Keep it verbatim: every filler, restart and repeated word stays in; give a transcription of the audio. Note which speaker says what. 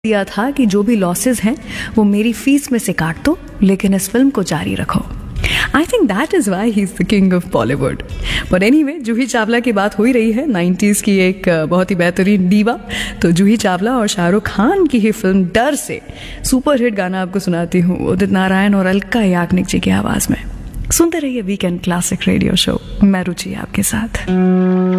Speaker 1: दिया था कि जो भी लॉसेस हैं वो मेरी फीस में से काट दो, लेकिन इस फिल्म को जारी रखो। I think that is why he is the king of Bollywood. But anyway, Juhi Chawla की बात हो ही रही है, नाइन्टीज़ की एक बहुत ही बेहतरीन डीवा। तो जूही चावला और शाहरुख खान की ही फिल्म डर से सुपर हिट गाना आपको सुनाती हूँ, उदित नारायण और अलका याग्निक जी की आवाज में। सुनते रहिए वीकेंड क्लासिक रेडियो शो, मैं रुचि आपके साथ।